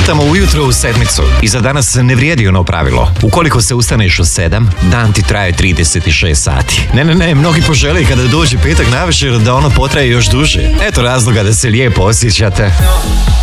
uletamo ujutro u sedmicu i za danas ne vrijedi ono pravilo. Ukoliko se ustaneš u 7, dan ti traje 36 sati. Ne, mnogi požele kada dođe petak navečer da ono potraje još duže. Eto razloga da se lijepo osjećate.